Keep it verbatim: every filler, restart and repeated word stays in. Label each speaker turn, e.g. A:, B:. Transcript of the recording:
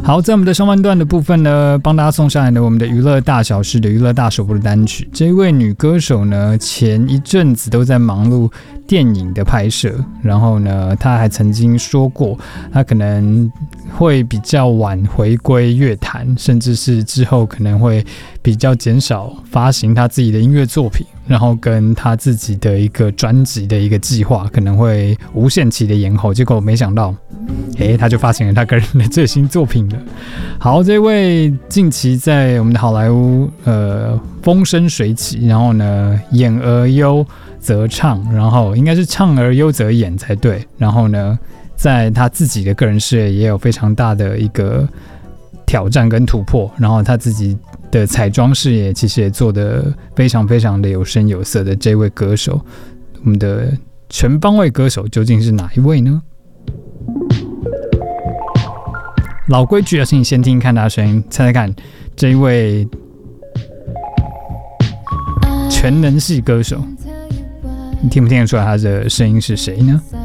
A: 好，在我们的上半段的部分呢，帮大家送上来的我们的娱乐大小事的娱乐大首播的单曲。这一位女歌手呢，前一阵子都在忙碌电影的拍摄，然后呢，她还曾经说过，她可能会比较晚回归乐坛，甚至是之后可能会比较减少发行她自己的音乐作品，然后跟她自己的一个专辑的一个计划可能会无限期的延后。结果没想到，诶，她就发行了她个人的最新作品了。好，这位近期在我们的好莱坞呃风生水起，然后呢演而优则唱，然后应该是唱而优则演才对。然后呢，在他自己的个人事业也有非常大的一个挑战跟突破，然后他自己的彩妆事业其实也做得非常非常的有声有色的这位歌手，我们的全方位歌手究竟是哪一位呢？老规矩要请你先听看他的声音，猜猜看这一位全能系歌手，你听不听得出来他的声音是谁呢？